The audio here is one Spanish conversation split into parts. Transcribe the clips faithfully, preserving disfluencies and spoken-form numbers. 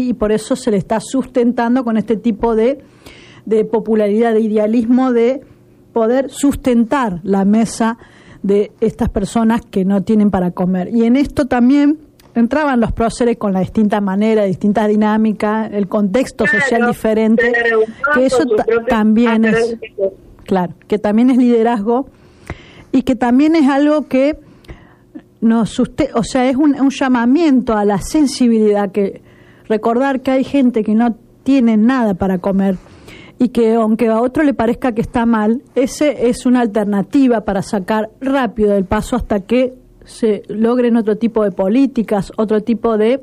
y por eso se le está sustentando con este tipo de, de popularidad, de idealismo, de poder sustentar la mesa de estas personas que no tienen para comer. Y en esto también entraban los próceres con la distinta manera, distintas dinámicas, el contexto claro, social diferente, que eso ta- también es, claro, que también es liderazgo y que también es algo que nos suste- o sea, es un, un llamamiento a la sensibilidad, que recordar que hay gente que no tiene nada para comer y que aunque a otro le parezca que está mal, ese es una alternativa para sacar rápido del paso hasta que se logren otro tipo de políticas, otro tipo de,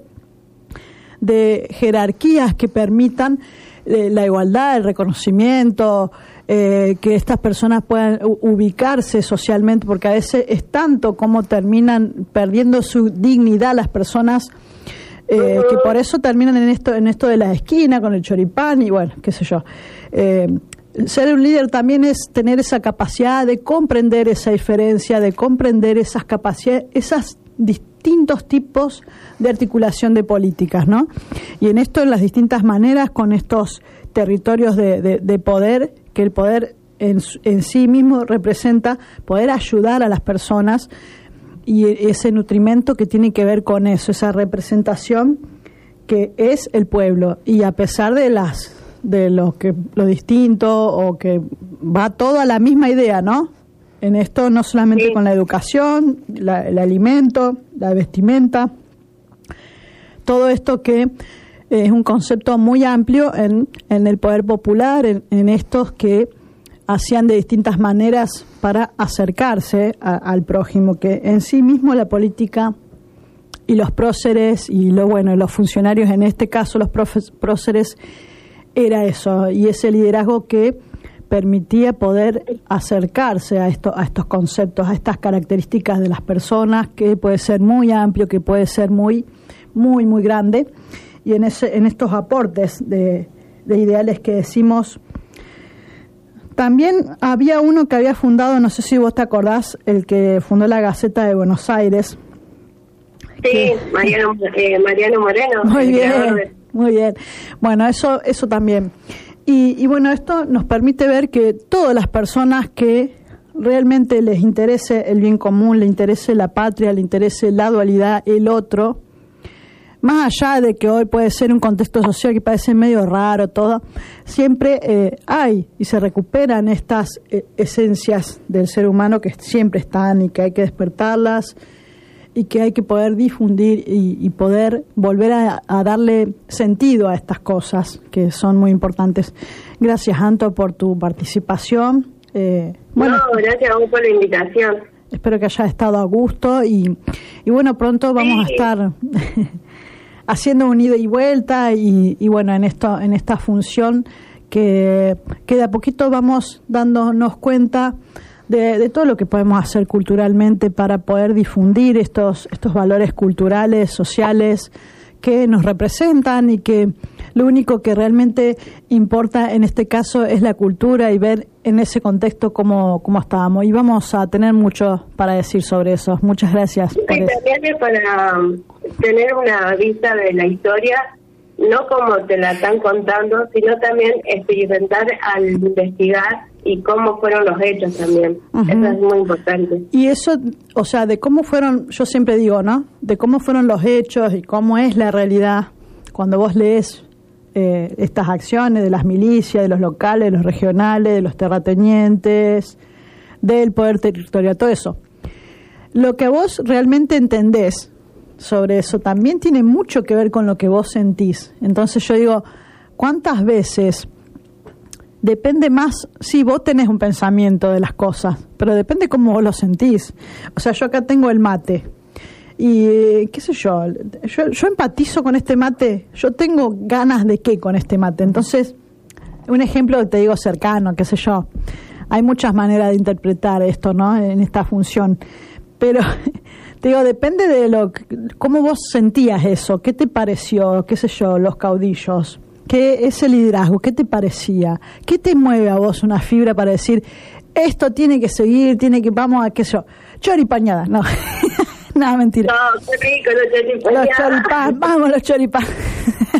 de jerarquías que permitan eh, la igualdad, el reconocimiento, eh, que estas personas puedan u- ubicarse socialmente, porque a veces es tanto como terminan perdiendo su dignidad las personas, eh, que por eso terminan en esto, en esto de la esquina con el choripán y bueno, qué sé yo. Eh, Ser un líder también es tener esa capacidad de comprender esa diferencia, de comprender esas capacidades, esos distintos tipos de articulación de políticas, ¿no? Y en esto, en las distintas maneras, con estos territorios de, de, de poder, que el poder en, en sí mismo representa poder ayudar a las personas y ese nutrimento que tiene que ver con eso, esa representación que es el pueblo. Y a pesar de las de lo que lo distinto o que va todo a la misma idea, ¿no? En esto no solamente sí. Con la educación, la, el alimento, la vestimenta, todo esto que es un concepto muy amplio en, en el poder popular, en, en estos que hacían de distintas maneras para acercarse a, al prójimo, que en sí mismo la política y los próceres y lo bueno los funcionarios, en este caso los profes, próceres, era eso, y ese liderazgo que permitía poder acercarse a esto, a estos conceptos, a estas características de las personas, que puede ser muy amplio, que puede ser muy, muy, muy grande, y en ese, en estos aportes de, de ideales que decimos. También había uno que había fundado, no sé si vos te acordás, el que fundó la Gaceta de Buenos Aires. Sí, que, Mariano, eh, Mariano Moreno. Muy bien. De... Muy bien. Bueno, eso eso también. Y, y bueno, esto nos permite ver que todas las personas que realmente les interese el bien común, les interese la patria, les interese la dualidad, el otro, más allá de que hoy puede ser un contexto social que parece medio raro, todo, siempre eh, hay y se recuperan estas eh, esencias del ser humano que siempre están y que hay que despertarlas, y que hay que poder difundir y, y poder volver a, a darle sentido a estas cosas que son muy importantes. Gracias, Anto, por tu participación. Eh, bueno, no, gracias a vos por la invitación. Espero que haya estado a gusto y, y bueno, pronto vamos sí. a estar haciendo un ida y vuelta y, y bueno, en esto, en esta función que, que de a poquito vamos dándonos cuenta De, de todo lo que podemos hacer culturalmente para poder difundir estos estos valores culturales, sociales que nos representan y que lo único que realmente importa en este caso es la cultura y ver en ese contexto cómo, cómo estábamos. Y vamos a tener mucho para decir sobre eso. Muchas gracias. Sí, por también es para tener una vista de la historia, no como te la están contando, sino también experimentar al investigar y cómo fueron los hechos también. Uh-huh. Eso es muy importante. Y eso, o sea, de cómo fueron, yo siempre digo, ¿no? De cómo fueron los hechos y cómo es la realidad. Cuando vos lees eh, estas acciones de las milicias, de los locales, de los regionales, de los terratenientes, del poder territorial, todo eso. Lo que vos realmente entendés sobre eso también tiene mucho que ver con lo que vos sentís. Entonces yo digo, ¿cuántas veces depende más? Sí, vos tenés un pensamiento de las cosas, pero depende cómo vos lo sentís. O sea, yo acá tengo el mate y qué sé yo, yo, yo empatizo con este mate, yo tengo ganas de qué con este mate. Entonces, un ejemplo que te digo cercano, qué sé yo, hay muchas maneras de interpretar esto, ¿no? En esta función, pero te digo, depende de lo cómo vos sentías eso, qué te pareció, qué sé yo, los caudillos, qué ese liderazgo, qué te parecía, qué te mueve a vos una fibra para decir esto tiene que seguir, tiene que, vamos a qué sé yo, choripañada, no, nada, mentira. No, qué rico los choripañadas. Los choripán, vamos los choripán.